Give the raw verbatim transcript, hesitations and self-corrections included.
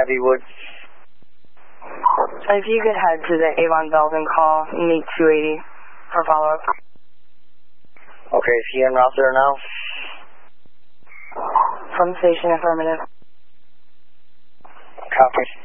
Abbey Woods. If you could head to the Avon Belden call, meet two eighty for follow-up. Okay, is he en route there now? From station, affirmative. Copy.